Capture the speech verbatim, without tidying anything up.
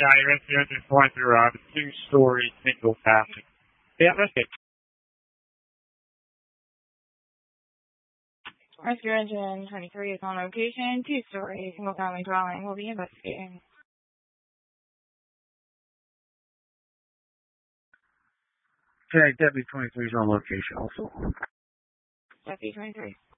Yeah, you're just going through a two-story single family. Yeah, that's it. Rescue Engine twenty-three is on location. Two-story single-family dwelling will be investigating. Okay, Deputy twenty-three is on location also. Deputy twenty-three.